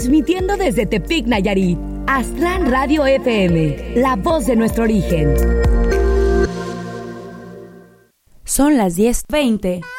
Transmitiendo desde Tepic, Nayarit, Aztlán Radio FM, la voz de nuestro origen. Son las 10:20.